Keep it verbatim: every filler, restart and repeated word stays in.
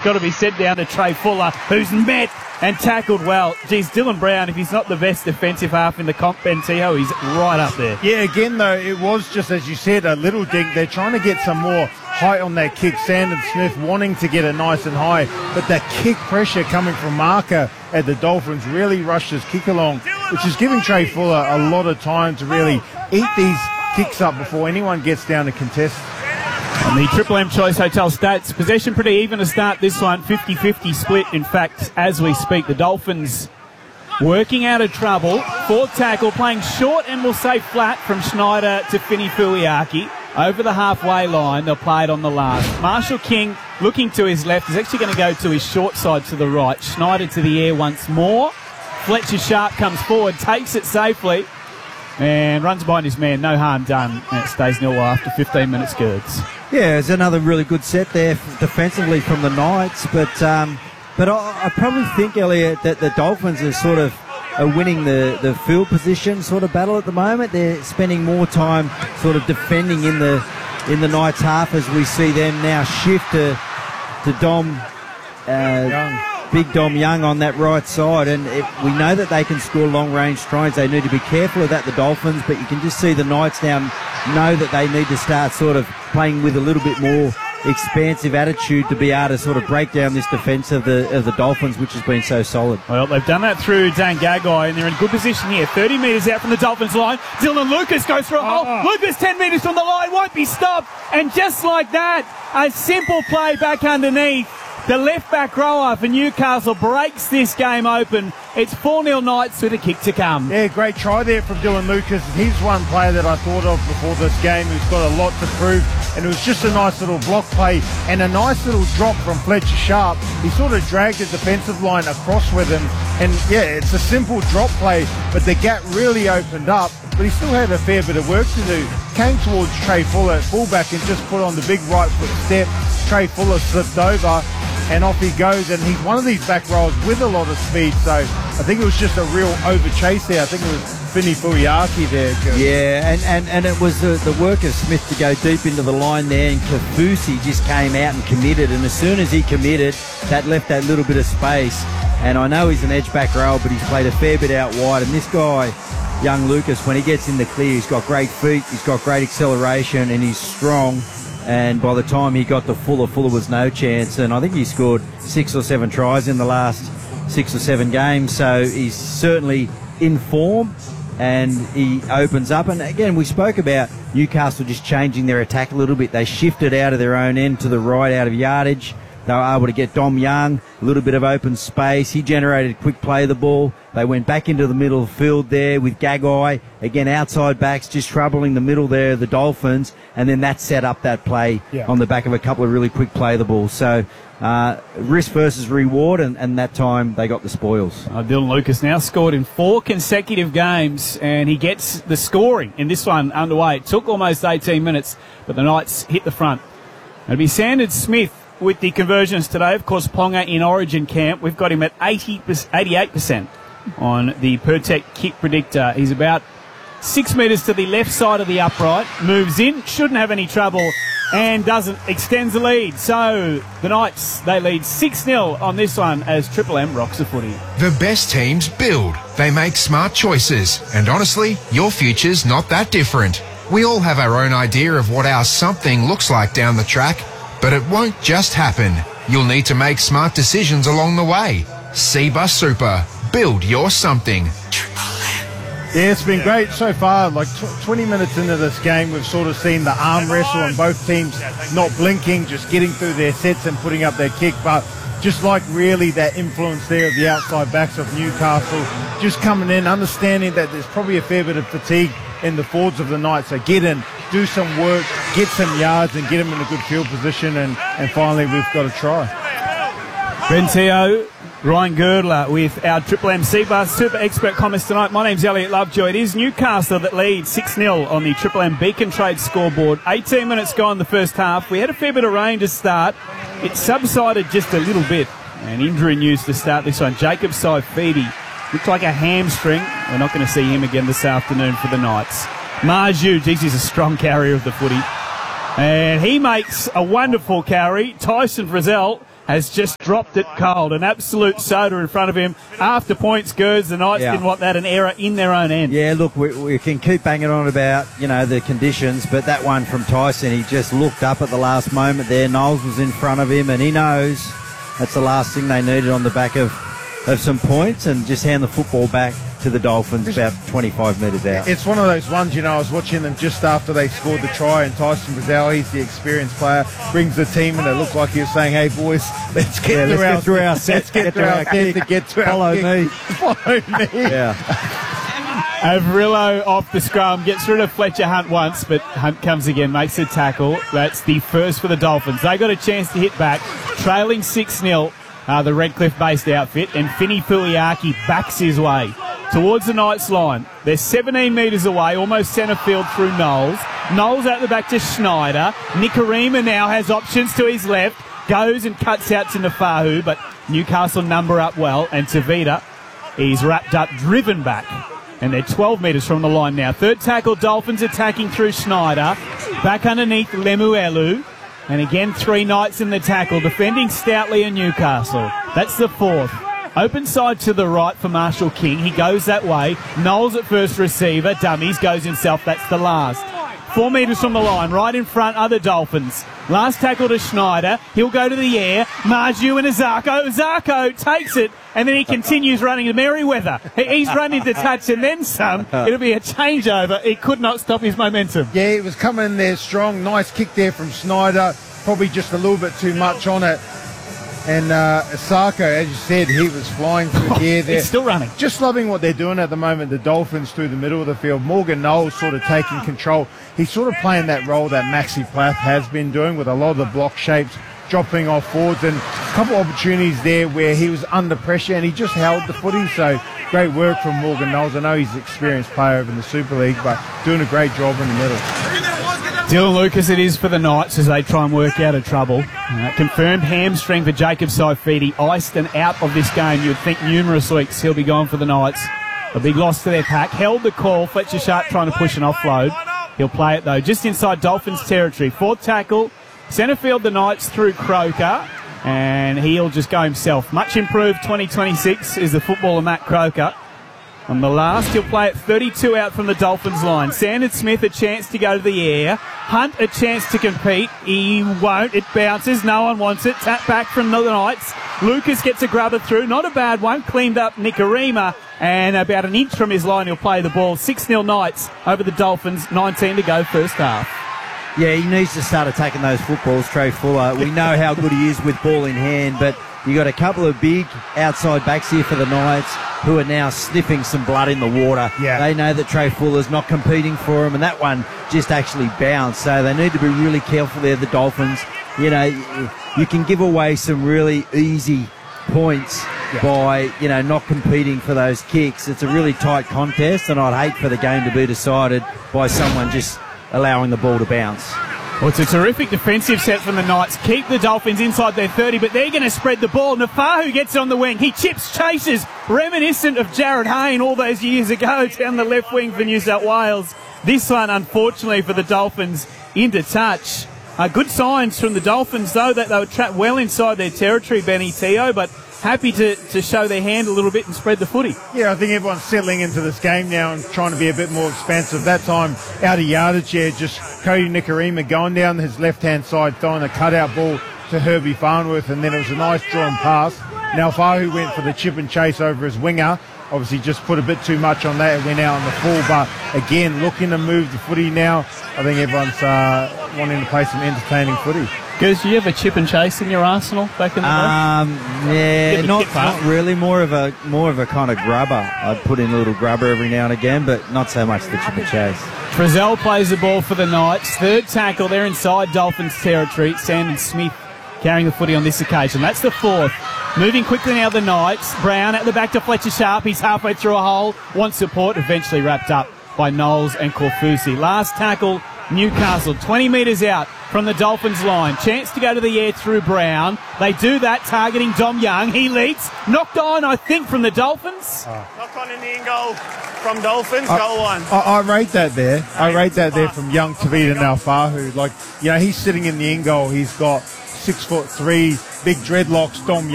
got to be sent down to Trey Fuller, who's met and tackled well. Geez, Dylan Brown, if he's not the best defensive half in the comp, Ben Teo, he's right up there. Yeah, again, though, it was just, as you said, a little dink. They're trying to get some more height on that kick. Sandon Smith wanting to get it nice and high, but that kick pressure coming from Marker at the Dolphins really rushed his kick along, which is giving Trey Fuller a lot of time to really eat these kicks up before anyone gets down to contest. On the Triple M Choice Hotel stats, possession pretty even to start this one, fifty-fifty split. In fact, as we speak, the Dolphins working out of trouble. Fourth tackle, playing short and we'll say flat from Schneider to Fini Fuiaki. Over the halfway line, they'll play it on the last. Marshall King looking to his left. He's actually going to go to his short side to the right. Schneider to the air once more. Fletcher Sharp comes forward, takes it safely, and runs behind his man. No harm done. And it stays nil after fifteen minutes, Gerds. Yeah, it's another really good set there defensively from the Knights. But um, but I, I probably think, Elliot, that the Dolphins are sort of are winning the, the field position sort of battle at the moment. They're spending more time sort of defending in the in the Knights half as we see them now shift to, to Dom uh, Big Dom Young on that right side, and it, we know that they can score long-range tries. They need to be careful of that, the Dolphins, but you can just see the Knights now know that they need to start sort of playing with a little bit more expansive attitude to be able to sort of break down this defence of the of the Dolphins, which has been so solid. Well, they've done that through Dan Gagai, and they're in good position here. thirty metres out from the Dolphins line. Dylan Lucas goes for a hole. Oh. Lucas ten metres from the line, won't be stopped. And just like that, a simple play back underneath. The left-back rower for Newcastle breaks this game open. It's four nil Knights with a kick to come. Yeah, great try there from Dylan Lucas. He's one player that I thought of before this game who's got a lot to prove. And it was just a nice little block play and a nice little drop from Fletcher Sharp. He sort of dragged the defensive line across with him. And, yeah, it's a simple drop play, but the gap really opened up. But he still had a fair bit of work to do. Came towards Trey Fuller at fullback and just put on the big right foot step. Trey Fuller slipped over, and off he goes, and he's one of these back rows with a lot of speed, so I think it was just a real over chase there. I think it was Fini Fuiaki there. Yeah, and, and, and it was the, the work of Smith to go deep into the line there, and Kafusi just came out and committed, and as soon as he committed, that left that little bit of space. And I know he's an edge back row, but he's played a fair bit out wide, and this guy, young Lucas, when he gets in the clear, he's got great feet, he's got great acceleration, and he's strong. And by the time he got to Fuller, Fuller was no chance. And I think he scored six or seven tries in the last six or seven games. So he's certainly in form, and he opens up. And again, we spoke about Newcastle just changing their attack a little bit. They shifted out of their own end to the right out of yardage. They were able to get Dom Young, a little bit of open space. He generated quick play of the ball. They went back into the middle of the field there with Gagai. Again, outside backs just troubling the middle there, the Dolphins. And then that set up that play yeah. on the back of a couple of really quick play of the ball. So uh, risk versus reward, and, and that time they got the spoils. Uh, Dylan Lucas now scored in four consecutive games, and he gets the scoring in this one underway. It took almost eighteen minutes, but the Knights hit the front. It'll be Sandon Smith with the conversions today. Of course, Ponga in Origin camp. We've got him at eighty, eighty-eight percent on the Pertec kick predictor. He's about six metres to the left side of the upright. Moves in, shouldn't have any trouble, and doesn't. Extends the lead. So the Knights, they lead six nil on this one as Triple M rocks the footy. The best teams build. They make smart choices. And honestly, your future's not that different. We all have our own idea of what our something looks like down the track. But it won't just happen. You'll need to make smart decisions along the way. Seabus Super. Build your something. Yeah, it's been great so far. Like tw- twenty minutes into this game, we've sort of seen the arm wrestle and both teams not blinking, just getting through their sets and putting up their kick. But just like really that influence there of the outside backs of Newcastle, just coming in, understanding that there's probably a fair bit of fatigue in the forwards of the Knights. So get in, do some work, get some yards and get them in a good field position, and, and finally we've got a try. Ben Teo, Ryan Girdler with our Triple M Seabus Super Expert comments tonight. My name's Elliot Lovejoy. It is Newcastle that leads six nil on the Triple M Beacon Trade scoreboard. eighteen minutes gone in the first half. We had a fair bit of rain to start. It subsided just a little bit. And injury news to start this one. Jacob Saifidi looked like a hamstring. We're not going to see him again this afternoon for the Knights. Marju, geez, he's a strong carrier of the footy. And he makes a wonderful carry. Tyson Frizzell has just dropped it cold. An absolute soda in front of him. After points, Gers, the Knights Yeah. didn't want that, an error in their own end. Yeah, look, we, we can keep banging on about, you know, the conditions, but that one from Tyson, he just looked up at the last moment there. Knowles was in front of him, and he knows that's the last thing they needed on the back of, of some points, and just hand the football back to the Dolphins about twenty-five metres out. It's one of those ones, you know, I was watching them just after they scored the try, and Tyson Brazel, he's the experienced player, brings the team, and it looked like he was saying, hey, boys, let's get, Yeah, through, let's our, get through our set, let's get, get through to our our set kick. to get to Follow our kick. me. Follow me. Yeah. Avrillo off the scrum, gets rid of Fletcher Hunt once, but Hunt comes again, makes a tackle. That's the first for the Dolphins. They got a chance to hit back, trailing six nil, uh, the Redcliffe-based outfit, and Finny Puliaki backs his way towards the Knights line. They're seventeen metres away, almost centre field through Knowles. Knowles out the back to Schneider. Nikarima now has options to his left, goes and cuts out to Nafahu, but Newcastle number up well, and Tavita is wrapped up, driven back. And they're twelve metres from the line now. Third tackle, Dolphins attacking through Schneider. Back underneath Lemuelu. And again, three Knights in the tackle, defending stoutly in Newcastle. That's the fourth. Open side to the right for Marshall King. He goes that way. Knowles at first receiver. Dummies, goes himself. That's the last. Four metres from the line, right in front are the Dolphins. Last tackle to Schneider. He'll go to the air. Marju and Azarko. Azarko takes it, and then he continues running to Merriweather. He's running to touch and then some. It'll be a changeover. He could not stop his momentum. Yeah, it was coming in there strong. Nice kick there from Schneider. Probably just a little bit too much on it. And uh, Asako, as you said, he was flying through the air there. He's still running. Just loving what they're doing at the moment, the Dolphins through the middle of the field. Morgan Knowles sort of taking control. He's sort of playing that role that Maxi Plath has been doing with a lot of the block shapes, dropping off forwards, and a couple of opportunities there where he was under pressure and he just held the footy. So great work from Morgan Knowles. I know he's an experienced player over in the Super League, but doing a great job in the middle. Dylan Lucas it is for the Knights as they try and work out of trouble. Uh, confirmed hamstring for Jacob Saifidi, iced and out of this game. You would think numerous weeks he'll be gone for the Knights. A big loss to their pack. Held the call. Fletcher Sharp trying to push an offload. He'll play it though, just inside Dolphins territory. Fourth tackle, centre field the Knights through Croker, and he'll just go himself. Much improved twenty twenty-six is the footballer Matt Croker. On the last, he'll play it thirty-two out from the Dolphins line. Sandon Smith a chance to go to the air. Hunt a chance to compete. He won't. It bounces. No one wants it. Tap back from the Knights. Lucas gets a grubber through. Not a bad one. Cleaned up Nikarima. And about an inch from his line, he'll play the ball. six nil Knights over the Dolphins. nineteen to go first half. Yeah, he needs to start attacking those footballs, Trey Fuller. We know how good he is with ball in hand, but you got a couple of big outside backs here for the Knights who are now sniffing some blood in the water. Yeah. They know that Trey Fuller's not competing for him, and that one just actually bounced. So they need to be really careful there, the Dolphins. You know, you can give away some really easy points yeah. by, you know, not competing for those kicks. It's a really tight contest, and I'd hate for the game to be decided by someone just allowing the ball to bounce. Well, it's a terrific defensive set from the Knights. Keep the Dolphins inside their thirty, but they're going to spread the ball. Nafahu gets on the wing. He chips, chases, reminiscent of Jared Hayne all those years ago down the left wing for New South Wales. This one, unfortunately, for the Dolphins, into touch. Uh, good signs from the Dolphins, though, that they were trapped well inside their territory, Benny Teo, but happy to, to show their hand a little bit and spread the footy. Yeah, I think everyone's settling into this game now and trying to be a bit more expansive. That time, out of yardage here, just Cody Nikarima going down his left-hand side, throwing a cutout ball to Herbie Farnworth, and then it was a nice drawn pass. Now Fahu went for the chip and chase over his winger. Obviously just put a bit too much on that. It went out on the full, but again, looking to move the footy now. I think everyone's uh, wanting to play some entertaining footy. Goose, do you have a chip and chase in your arsenal back in the day? Um, yeah, not, chip part. not really. More of a more of a kind of grubber. I'd put in a little grubber every now and again, but not so much the chip and chase. Frizzell plays the ball for the Knights. Third tackle, they're inside Dolphins territory. Sandon Smith carrying the footy on this occasion. That's the fourth. Moving quickly now the Knights. Brown at the back to Fletcher Sharp. He's halfway through a hole. Wants support. Eventually wrapped up by Knowles and Korfusi. Last tackle, Newcastle. twenty metres out from the Dolphins line. Chance to go to the air through Brown. They do that, targeting Dom Young. He leads. Knocked on, I think, from the Dolphins. Oh. Knock on in the in goal from Dolphins. I, goal one. I, I rate that there. I rate that there from young Tavita Naufahu. Like, you know, he's sitting in the in goal. He's got six foot three, big dreadlocks, Dom